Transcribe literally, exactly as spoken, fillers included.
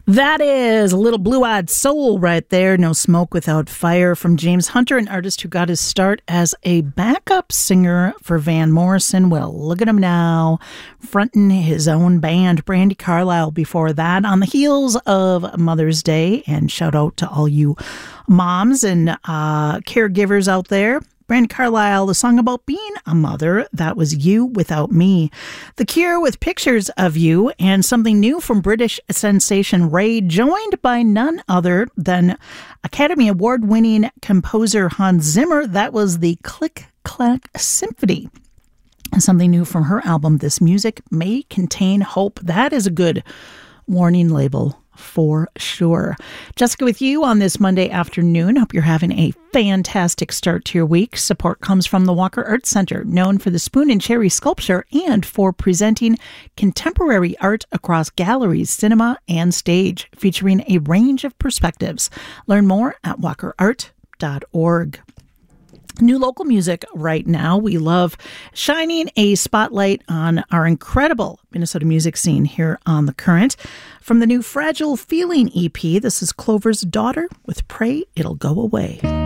That is a little blue-eyed soul right there. No Smoke Without Fire from James Hunter, an artist who got his start as a backup singer for Van Morrison. Well, look at him now, fronting his own band. Brandi Carlile before that, on the heels of Mother's Day. And shout out to all you moms and uh, caregivers out there. Brandi Carlile, the song about being a mother, that was You Without Me. The Cure with Pictures of You, and something new from British sensation Ray, joined by none other than Academy Award-winning composer Hans Zimmer. That was the Click Clack Symphony. And something new from her album, This Music May Contain Hope. That is a good warning label for sure. Jessica with you on this Monday afternoon. Hope you're having a fantastic start to your week. Support comes from the Walker Art Center, known for the Spoon and Cherry sculpture and for presenting contemporary art across galleries, cinema, and stage, featuring a range of perspectives. Learn more at walker art dot org. New local music right now. We love shining a spotlight on our incredible Minnesota music scene here on The Current. From the new Fragile Feeling E P, this is Clover's Daughter with Pray It'll Go Away.